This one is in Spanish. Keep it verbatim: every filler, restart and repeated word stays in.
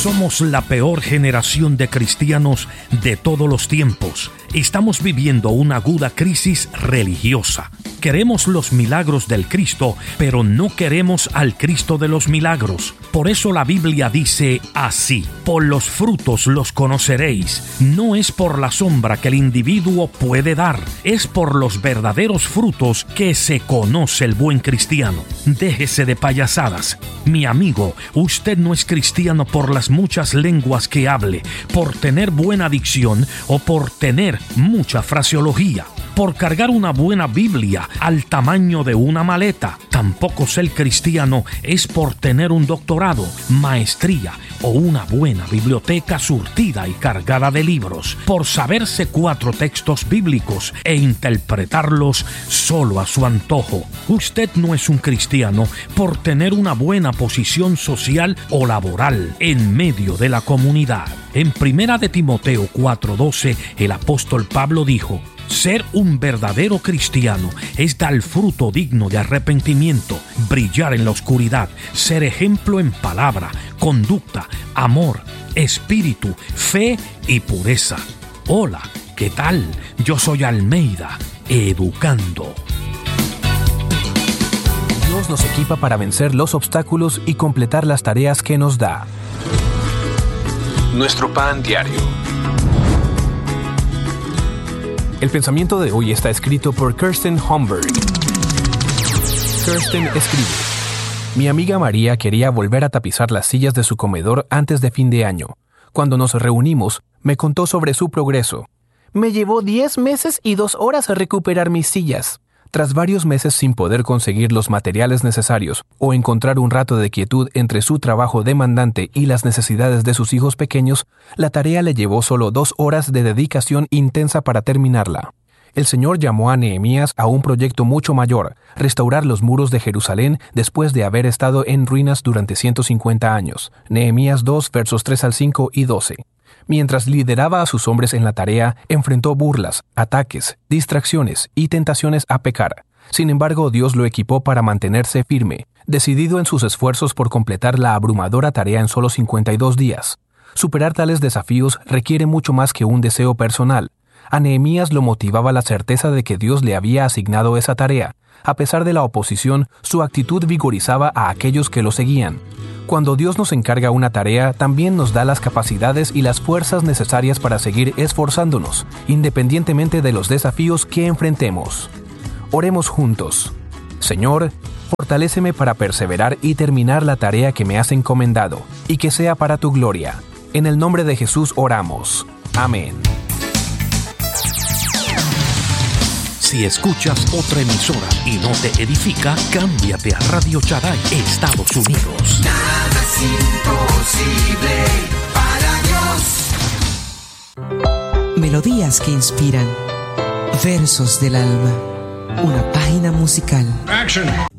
Somos la peor generación de cristianos de todos los tiempos. Estamos viviendo una aguda crisis religiosa. Queremos los milagros del Cristo, pero no queremos al Cristo de los milagros. Por eso la Biblia dice así: por los frutos los conoceréis. No es por la sombra que el individuo puede dar, es por los verdaderos frutos que se conoce el buen cristiano. Déjese de payasadas. Mi amigo, usted no es cristiano por las muchas lenguas que hable, por tener buena dicción o por tener mucha fraseología, por cargar una buena Biblia al tamaño de una maleta. Tampoco ser cristiano es por tener un doctorado, maestría o una buena biblioteca surtida y cargada de libros, por saberse cuatro textos bíblicos e interpretarlos solo a su antojo. Usted no es un cristiano por tener una buena posición social o laboral en medio de la comunidad. En Primera de Timoteo cuatro doce, el apóstol Pablo dijo: ser un verdadero cristiano es dar fruto digno de arrepentimiento, brillar en la oscuridad, ser ejemplo en palabra, conducta, amor, espíritu, fe y pureza. Hola, ¿qué tal? Yo soy Almeida, educando. Dios nos equipa para vencer los obstáculos y completar las tareas que nos da. Nuestro pan diario. El pensamiento de hoy está escrito por Kirsten Holmberg. Kirsten escribe: mi amiga María quería volver a tapizar las sillas de su comedor antes de fin de año. Cuando nos reunimos, me contó sobre su progreso. Me llevó diez meses y dos horas a recuperar mis sillas. Tras varios meses sin poder conseguir los materiales necesarios o encontrar un rato de quietud entre su trabajo demandante y las necesidades de sus hijos pequeños, la tarea le llevó solo dos horas de dedicación intensa para terminarla. El Señor llamó a Nehemías a un proyecto mucho mayor: restaurar los muros de Jerusalén después de haber estado en ruinas durante ciento cincuenta años. Nehemías dos, versos tres al cinco y doce. Mientras lideraba a sus hombres en la tarea, enfrentó burlas, ataques, distracciones y tentaciones a pecar. Sin embargo, Dios lo equipó para mantenerse firme, decidido en sus esfuerzos por completar la abrumadora tarea en solo cincuenta y dos días. Superar tales desafíos requiere mucho más que un deseo personal. A Nehemías lo motivaba la certeza de que Dios le había asignado esa tarea. A pesar de la oposición, su actitud vigorizaba a aquellos que lo seguían. Cuando Dios nos encarga una tarea, también nos da las capacidades y las fuerzas necesarias para seguir esforzándonos, independientemente de los desafíos que enfrentemos. Oremos juntos. Señor, fortaléceme para perseverar y terminar la tarea que me has encomendado, y que sea para tu gloria. En el nombre de Jesús oramos. Amén. Si escuchas otra emisora y no te edifica, cámbiate a Radio Shaddai, Estados Unidos. Nada es imposible para Dios. Melodías que inspiran, versos del alma, una página musical. Action.